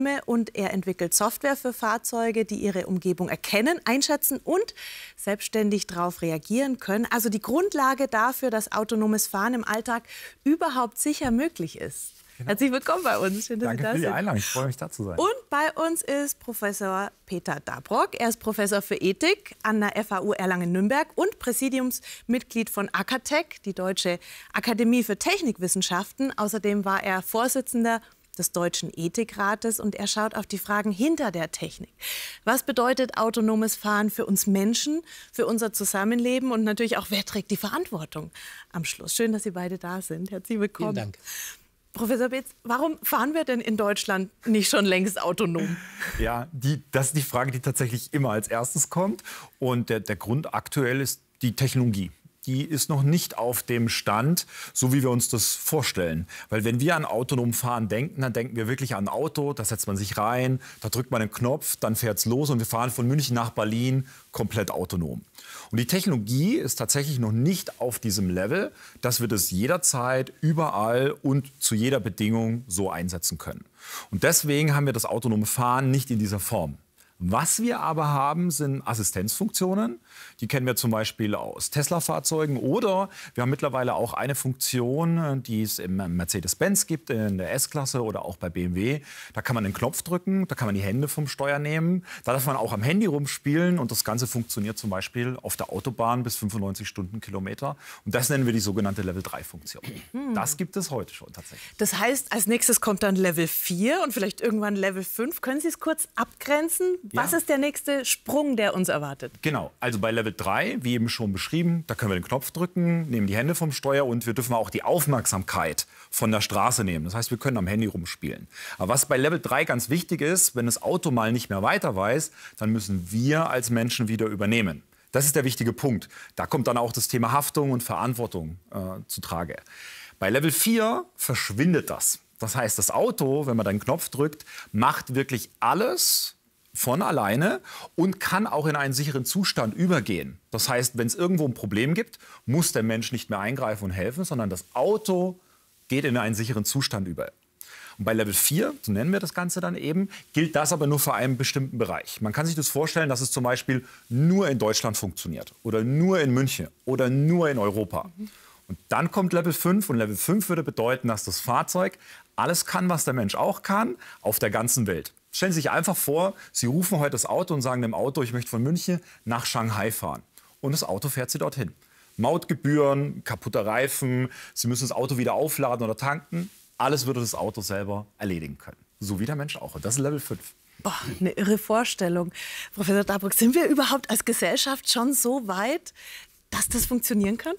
Und er entwickelt Software für Fahrzeuge, die ihre Umgebung erkennen, einschätzen und selbstständig darauf reagieren können. Also die Grundlage dafür, dass autonomes Fahren im Alltag überhaupt sicher möglich ist. Genau. Herzlich willkommen bei uns. Schön, dass Danke Sie da für die sind. Einladung. Ich freue mich, da zu sein. Und bei uns ist Professor Peter Dabrock. Er ist Professor für Ethik an der FAU Erlangen-Nürnberg und Präsidiumsmitglied von AKATEC, die Deutsche Akademie für Technikwissenschaften. Außerdem war er Vorsitzender des Deutschen Ethikrates und er schaut auf die Fragen hinter der Technik. Was bedeutet autonomes Fahren für uns Menschen, für unser Zusammenleben und natürlich auch, wer trägt die Verantwortung am Schluss? Schön, dass Sie beide da sind. Herzlich willkommen. Vielen Dank. Professor Beetz, warum fahren wir denn in Deutschland nicht schon längst autonom? Ja, das ist die Frage, die tatsächlich immer als erstes kommt. Und der Grund aktuell ist die Technologie. Die ist noch nicht auf dem Stand, so wie wir uns das vorstellen. Weil wenn wir an autonom Fahren denken, dann denken wir wirklich an ein Auto, da setzt man sich rein, da drückt man einen Knopf, dann fährt es los und wir fahren von München nach Berlin komplett autonom. Und die Technologie ist tatsächlich noch nicht auf diesem Level, dass wir das jederzeit, überall und zu jeder Bedingung so einsetzen können. Und deswegen haben wir das autonome Fahren nicht in dieser Form. Was wir aber haben, sind Assistenzfunktionen. Die kennen wir zum Beispiel aus Tesla-Fahrzeugen. Oder wir haben mittlerweile auch eine Funktion, die es im Mercedes-Benz gibt, in der S-Klasse oder auch bei BMW. Da kann man einen Knopf drücken, da kann man die Hände vom Steuer nehmen. Da darf man auch am Handy rumspielen. Und das Ganze funktioniert zum Beispiel auf der Autobahn bis 95 Stundenkilometer. Und das nennen wir die sogenannte Level-3-Funktion. Das gibt es heute schon tatsächlich. Das heißt, als nächstes kommt dann Level 4 und vielleicht irgendwann Level 5. Können Sie es kurz abgrenzen? Was ist der nächste Sprung, der uns erwartet? Genau, also bei Level 3, wie eben schon beschrieben, da können wir den Knopf drücken, nehmen die Hände vom Steuer und wir dürfen auch die Aufmerksamkeit von der Straße nehmen. Das heißt, wir können am Handy rumspielen. Aber was bei Level 3 ganz wichtig ist, wenn das Auto mal nicht mehr weiter weiß, dann müssen wir als Menschen wieder übernehmen. Das ist der wichtige Punkt. Da kommt dann auch das Thema Haftung und Verantwortung zutrage. Bei Level 4 verschwindet das. Das heißt, das Auto, wenn man den Knopf drückt, macht wirklich alles von alleine und kann auch in einen sicheren Zustand übergehen. Das heißt, wenn es irgendwo ein Problem gibt, muss der Mensch nicht mehr eingreifen und helfen, sondern das Auto geht in einen sicheren Zustand über. Und bei Level 4, so nennen wir das Ganze dann eben, gilt das aber nur für einen bestimmten Bereich. Man kann sich das vorstellen, dass es zum Beispiel nur in Deutschland funktioniert oder nur in München oder nur in Europa. Und dann kommt Level 5 und Level 5 würde bedeuten, dass das Fahrzeug alles kann, was der Mensch auch kann, auf der ganzen Welt. Stellen Sie sich einfach vor, Sie rufen heute das Auto und sagen dem Auto, ich möchte von München nach Shanghai fahren. Und das Auto fährt Sie dorthin. Mautgebühren, kaputter Reifen, Sie müssen das Auto wieder aufladen oder tanken. Alles würde das Auto selber erledigen können. So wie der Mensch auch. Und das ist Level 5. Boah, eine irre Vorstellung. Professor Dabrock, sind wir überhaupt als Gesellschaft schon so weit, dass das funktionieren kann?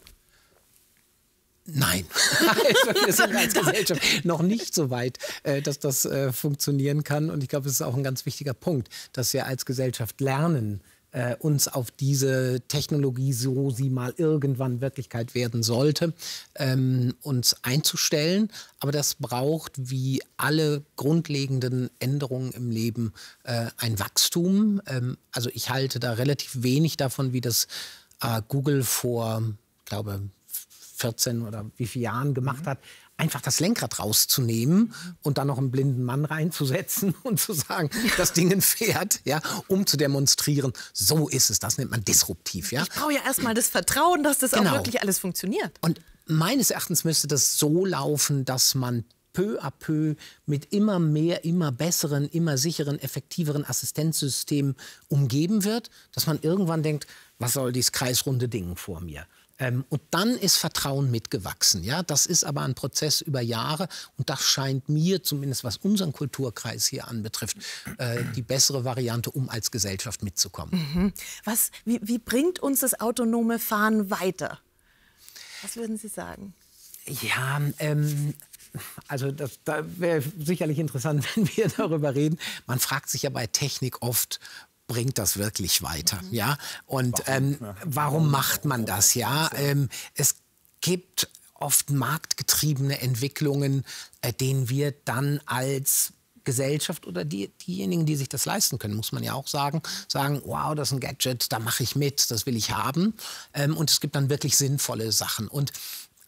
Nein, wir sind als Gesellschaft noch nicht so weit, dass das funktionieren kann. Und ich glaube, es ist auch ein ganz wichtiger Punkt, dass wir als Gesellschaft lernen, uns auf diese Technologie, so sie mal irgendwann Wirklichkeit werden sollte, uns einzustellen. Aber das braucht, wie alle grundlegenden Änderungen im Leben, ein Wachstum. Also ich halte da relativ wenig davon, wie das Google vor, glaube 14 oder wie viele Jahren gemacht hat, einfach das Lenkrad rauszunehmen und dann noch einen blinden Mann reinzusetzen und zu sagen, das Ding fährt, ja, um zu demonstrieren, so ist es, das nennt man disruptiv. Ja? Ich brauche ja erstmal das Vertrauen, dass das auch wirklich alles funktioniert. Und meines Erachtens müsste das so laufen, dass man peu à peu mit immer mehr, immer besseren, immer sicheren, effektiveren Assistenzsystemen umgeben wird, dass man irgendwann denkt, was soll dieses kreisrunde Ding vor mir? Und dann ist Vertrauen mitgewachsen. Ja? Das ist aber ein Prozess über Jahre. Und das scheint mir, zumindest was unseren Kulturkreis hier anbetrifft, die bessere Variante, um als Gesellschaft mitzukommen. Wie bringt uns das autonome Fahren weiter? Was würden Sie sagen? Ja, also da wäre sicherlich interessant, wenn wir darüber reden. Man fragt sich ja bei Technik oft, bringt das wirklich weiter? Ja? Und warum macht man das? Ja? Es gibt oft marktgetriebene Entwicklungen, denen wir dann als Gesellschaft oder diejenigen, die sich das leisten können, muss man ja auch sagen, wow, das ist ein Gadget, da mache ich mit, das will ich haben. Und es gibt dann wirklich sinnvolle Sachen. Und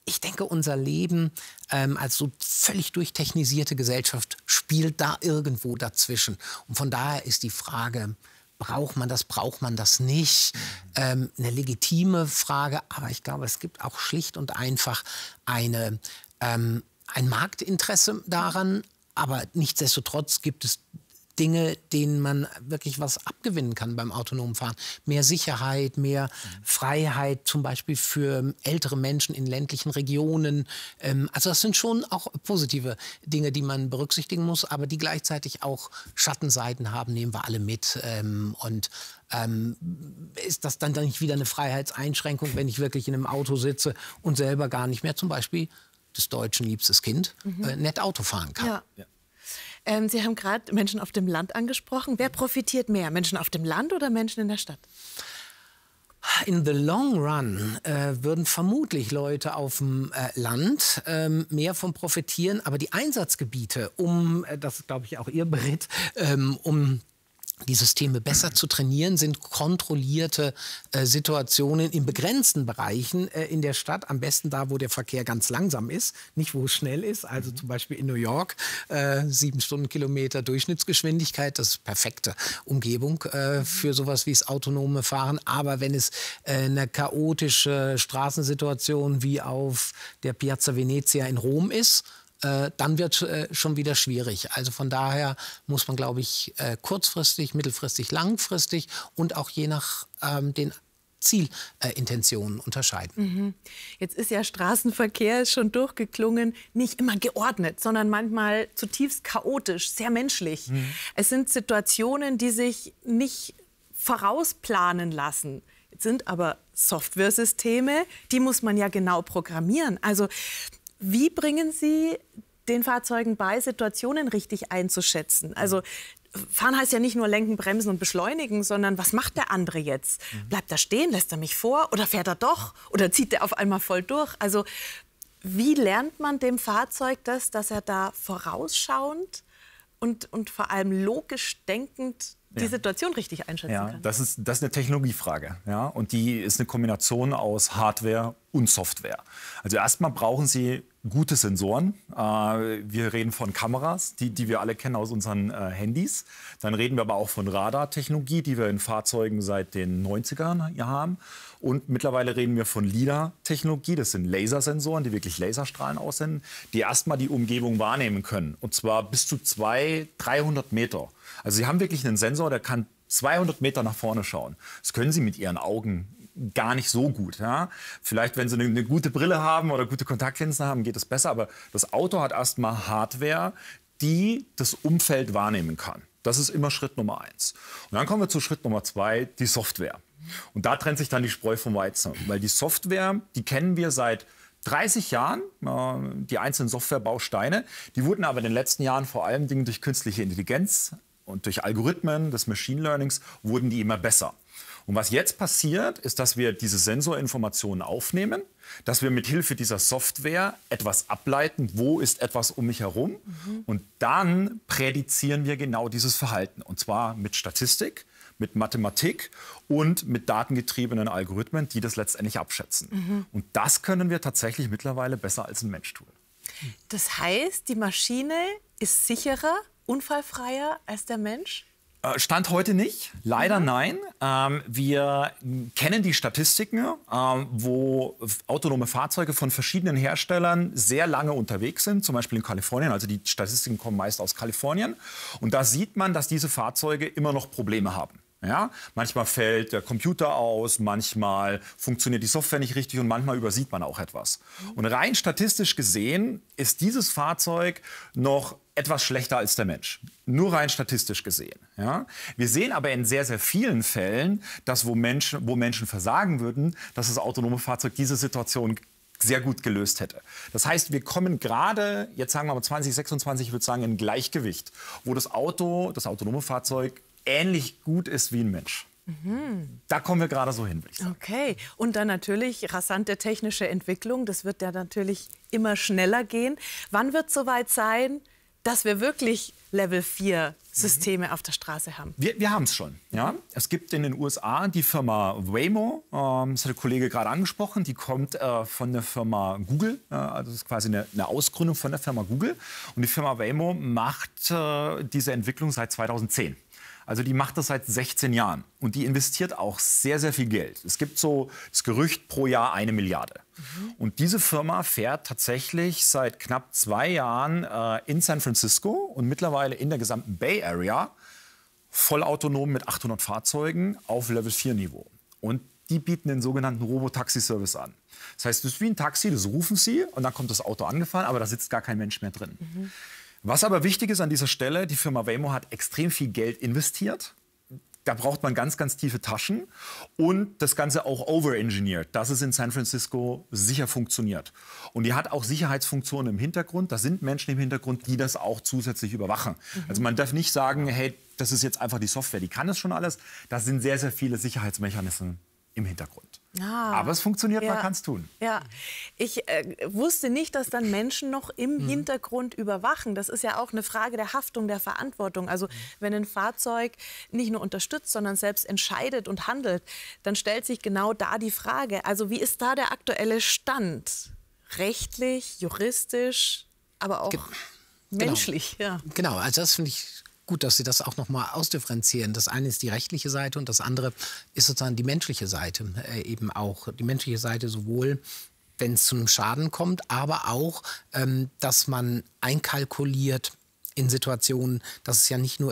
ich denke, unser Leben als so völlig durchtechnisierte Gesellschaft spielt da irgendwo dazwischen. Und von daher ist die Frage, braucht man das nicht? Eine legitime Frage, aber ich glaube, es gibt auch schlicht und einfach ein Marktinteresse daran, aber nichtsdestotrotz gibt es Dinge, denen man wirklich was abgewinnen kann beim autonomen Fahren. Mehr Sicherheit, mehr Freiheit, zum Beispiel für ältere Menschen in ländlichen Regionen. Also das sind schon auch positive Dinge, die man berücksichtigen muss, aber die gleichzeitig auch Schattenseiten haben, nehmen wir alle mit. Ist das dann nicht wieder eine Freiheitseinschränkung, wenn ich wirklich in einem Auto sitze und selber gar nicht mehr zum Beispiel des Deutschen liebstes Kind nett Auto fahren kann? Ja. Ja. Sie haben gerade Menschen auf dem Land angesprochen. Wer profitiert mehr? Menschen auf dem Land oder Menschen in der Stadt? In the long run würden vermutlich Leute auf dem Land mehr von profitieren. Aber die Einsatzgebiete, das ist, glaube ich, auch Ihr Bericht, um die Systeme besser zu trainieren, sind kontrollierte Situationen in begrenzten Bereichen in der Stadt. Am besten da, wo der Verkehr ganz langsam ist, nicht wo es schnell ist. Also zum Beispiel in New York, 7 Stundenkilometer Durchschnittsgeschwindigkeit. Das ist perfekte Umgebung für sowas wie das autonome Fahren. Aber wenn es eine chaotische Straßensituation wie auf der Piazza Venezia in Rom ist, dann wird es schon wieder schwierig. Also von daher muss man, glaube ich, kurzfristig, mittelfristig, langfristig und auch je nach den Zielintentionen unterscheiden. Jetzt ist ja Straßenverkehr schon durchgeklungen, nicht immer geordnet, sondern manchmal zutiefst chaotisch, sehr menschlich. Es sind Situationen, die sich nicht vorausplanen lassen. Jetzt sind aber Softwaresysteme, die muss man ja genau programmieren. Also wie bringen Sie den Fahrzeugen bei, Situationen richtig einzuschätzen? Also fahren heißt ja nicht nur lenken, bremsen und beschleunigen, sondern was macht der andere jetzt? Bleibt er stehen, lässt er mich vor oder fährt er doch? Oder zieht er auf einmal voll durch? Also wie lernt man dem Fahrzeug das, dass er da vorausschauend und vor allem logisch denkend die Situation richtig einschätzen kann? Das ist eine Technologiefrage. Ja? Und die ist eine Kombination aus Hardware und Software. Also erstmal brauchen Sie gute Sensoren. Wir reden von Kameras, die wir alle kennen aus unseren Handys. Dann reden wir aber auch von Radartechnologie, die wir in Fahrzeugen seit den 90ern haben. Und mittlerweile reden wir von LiDAR-Technologie. Das sind Lasersensoren, die wirklich Laserstrahlen aussenden, die erstmal die Umgebung wahrnehmen können. Und zwar bis zu 200-300 Meter. Also Sie haben wirklich einen Sensor, der kann 200 Meter nach vorne schauen. Das können Sie mit Ihren Augen gar nicht so gut. Ja? Vielleicht, wenn Sie eine gute Brille haben oder gute Kontaktlinsen haben, geht es besser. Aber das Auto hat erstmal Hardware, die das Umfeld wahrnehmen kann. Das ist immer Schritt Nummer 1. Und dann kommen wir zu Schritt Nummer 2, die Software. Und da trennt sich dann die Spreu vom Weizen. Weil die Software, die kennen wir seit 30 Jahren, die einzelnen Softwarebausteine. Die wurden aber in den letzten Jahren vor allem durch künstliche Intelligenz und durch Algorithmen des Machine Learnings wurden die immer besser. Und was jetzt passiert, ist, dass wir diese Sensorinformationen aufnehmen, dass wir mit Hilfe dieser Software etwas ableiten, wo ist etwas um mich herum. Und dann prädizieren wir genau dieses Verhalten. Und zwar mit Statistik, mit Mathematik und mit datengetriebenen Algorithmen, die das letztendlich abschätzen. Und das können wir tatsächlich mittlerweile besser als ein Mensch tun. Das heißt, die Maschine ist sicherer, unfallfreier als der Mensch? Stand heute nicht, leider nein. Wir kennen die Statistiken, wo autonome Fahrzeuge von verschiedenen Herstellern sehr lange unterwegs sind, zum Beispiel in Kalifornien. Also die Statistiken kommen meist aus Kalifornien. Und da sieht man, dass diese Fahrzeuge immer noch Probleme haben. Ja? Manchmal fällt der Computer aus, manchmal funktioniert die Software nicht richtig und manchmal übersieht man auch etwas. Und rein statistisch gesehen ist dieses Fahrzeug noch etwas schlechter als der Mensch. Nur rein statistisch gesehen. Ja? Wir sehen aber in sehr, sehr vielen Fällen, dass wo Menschen versagen würden, dass das autonome Fahrzeug diese Situation sehr gut gelöst hätte. Das heißt, wir kommen gerade, jetzt sagen wir mal 2026, ich würde sagen, in Gleichgewicht, wo das autonome Fahrzeug ähnlich gut ist wie ein Mensch. Da kommen wir gerade so hin, würde ich sagen. Okay, und dann natürlich rasante technische Entwicklung. Das wird ja natürlich immer schneller gehen. Wann wird es soweit sein, dass wir wirklich Level 4 Systeme auf der Straße haben? Wir haben es schon. Ja? Es gibt in den USA die Firma Waymo, das hat der Kollege gerade angesprochen, die kommt von der Firma Google, also das ist quasi eine Ausgründung von der Firma Google. Und die Firma Waymo macht diese Entwicklung seit 2010. Also die macht das seit 16 Jahren und die investiert auch sehr, sehr viel Geld. Es gibt so das Gerücht pro Jahr 1 Milliarde. Und diese Firma fährt tatsächlich seit knapp 2 Jahren in San Francisco und mittlerweile in der gesamten Bay Area vollautonom mit 800 Fahrzeugen auf Level 4 Niveau. Und die bieten den sogenannten Robotaxi-Service an. Das heißt, es ist wie ein Taxi, das rufen Sie und dann kommt das Auto angefahren, aber da sitzt gar kein Mensch mehr drin. Was aber wichtig ist an dieser Stelle, die Firma Waymo hat extrem viel Geld investiert. Da braucht man ganz, ganz tiefe Taschen und das Ganze auch overengineert, dass es in San Francisco sicher funktioniert. Und die hat auch Sicherheitsfunktionen im Hintergrund. Da sind Menschen im Hintergrund, die das auch zusätzlich überwachen. Also man darf nicht sagen, hey, das ist jetzt einfach die Software, die kann das schon alles. Da sind sehr, sehr viele Sicherheitsmechanismen im Hintergrund. Aber es funktioniert, man kann es tun. Ja, ich wusste nicht, dass dann Menschen noch im Hintergrund überwachen. Das ist ja auch eine Frage der Haftung, der Verantwortung. Also wenn ein Fahrzeug nicht nur unterstützt, sondern selbst entscheidet und handelt, dann stellt sich genau da die Frage, also wie ist da der aktuelle Stand? Rechtlich, juristisch, aber auch menschlich. Ja. Genau, also das finde ich gut, dass Sie das auch noch mal ausdifferenzieren. Das eine ist die rechtliche Seite und das andere ist sozusagen die menschliche Seite. Eben auch die menschliche Seite sowohl, wenn es zu einem Schaden kommt, aber auch, dass man einkalkuliert in Situationen, dass es ja nicht nur